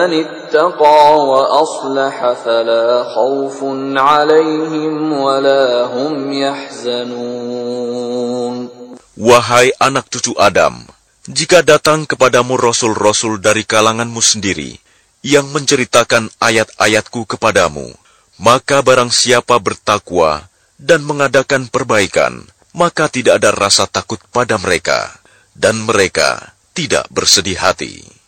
من اتقى وأصلح فلا خوف عليهم ولا هم يحزنون. Wahai anak cucu Adam, jika datang kepadamu rasul-rasul dari kalanganmu sendiri yang menceritakan ayat-ayatku kepadamu, maka barang siapa bertakwa dan mengadakan perbaikan, maka tidak ada rasa takut pada mereka, dan mereka tidak bersedih hati.